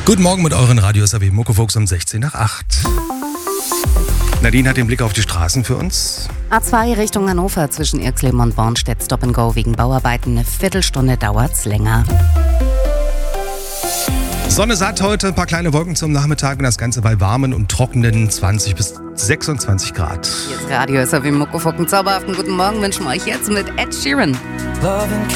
Guten Morgen mit euren Radios AW Muckefuchs um 16 nach 8. Nadine hat den Blick auf die Straßen für uns. A2 Richtung Hannover zwischen Irxleben und Bornstedt Stop and Go wegen Bauarbeiten. Eine Viertelstunde dauert's länger. Sonne satt heute, ein paar kleine Wolken zum Nachmittag und das Ganze bei warmen und trockenen 20 bis 26 Grad. Hier ist Radio AW Muckefuchs. Zauberhaften guten Morgen wünschen wir euch jetzt mit Ed Sheeran.